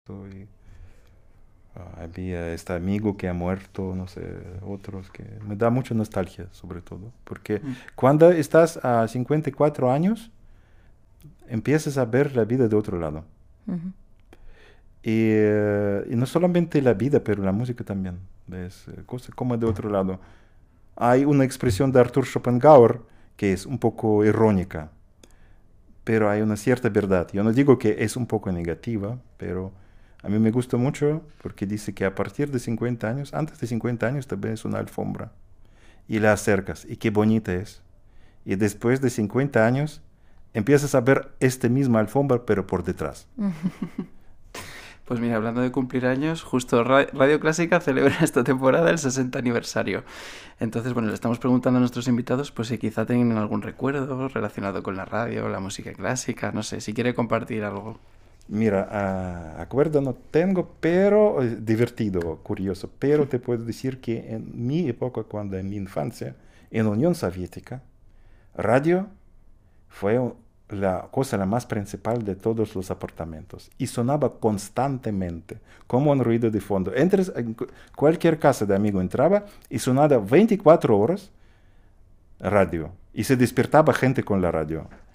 y, había este amigo que ha muerto, no sé, otros que me da mucha nostalgia sobre todo, porque Mm. cuando estás a 54 años, empiezas a ver la vida de otro lado. Ujú. Y no solamente la vida, pero la música también. Es cosa como de otro lado. Hay una expresión de Arthur Schopenhauer que es un poco irónica, pero hay una cierta verdad. Yo no digo que es un poco negativa, pero a mí me gusta mucho porque dice que a partir de 50 años, antes de 50 años, te ves una alfombra y la acercas y qué bonita es. Y después de 50 años, empiezas a ver esta misma alfombra, pero por detrás. Pues mira, hablando de cumplir años, justo Radio Clásica celebra esta temporada el 60 aniversario. Entonces, bueno, le estamos preguntando a nuestros invitados pues si quizá tienen algún recuerdo relacionado con la radio, la música clásica, no sé, si quiere compartir algo. Mira, acuerdo no tengo, pero divertido, curioso, pero te puedo decir que en mi época, cuando en mi infancia, en Unión Soviética, radio fue la cosa la más principal de todos los apartamentos y sonaba constantemente, como un ruido de fondo. Entres en cualquier casa de amigo entraba y sonaba 24 horas radio y se despertaba gente con la radio.